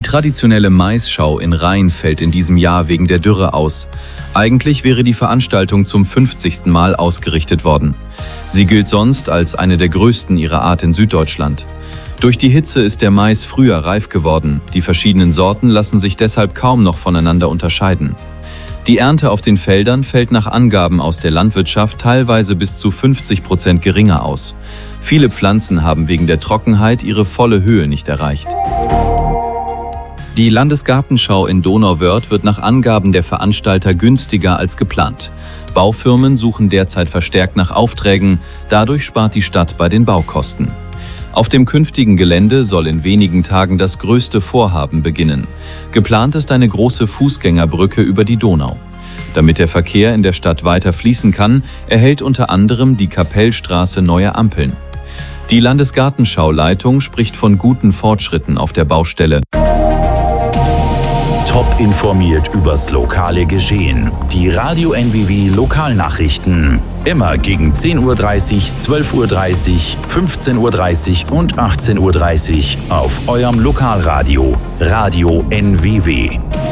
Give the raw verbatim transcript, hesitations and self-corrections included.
traditionelle Maisschau in Rhein fällt in diesem Jahr wegen der Dürre aus. Eigentlich wäre die Veranstaltung zum fünfzigsten Mal ausgerichtet worden. Sie gilt sonst als eine der größten ihrer Art in Süddeutschland. Durch die Hitze ist der Mais früher reif geworden. Die verschiedenen Sorten lassen sich deshalb kaum noch voneinander unterscheiden. Die Ernte auf den Feldern fällt nach Angaben aus der Landwirtschaft teilweise bis zu fünfzig Prozent geringer aus. Viele Pflanzen haben wegen der Trockenheit ihre volle Höhe nicht erreicht. Die Landesgartenschau in Donauwörth wird nach Angaben der Veranstalter günstiger als geplant. Baufirmen suchen derzeit verstärkt nach Aufträgen, dadurch spart die Stadt bei den Baukosten. Auf dem künftigen Gelände soll in wenigen Tagen das größte Vorhaben beginnen. Geplant ist eine große Fußgängerbrücke über die Donau. Damit der Verkehr in der Stadt weiter fließen kann, erhält unter anderem die Kapellstraße neue Ampeln. Die Landesgartenschau-Leitung spricht von guten Fortschritten auf der Baustelle. Top informiert übers lokale Geschehen. Die Radio N W W Lokalnachrichten. Immer gegen zehn Uhr dreißig, zwölf Uhr dreißig, fünfzehn Uhr dreißig und achtzehn Uhr dreißig auf eurem Lokalradio. Radio N W W.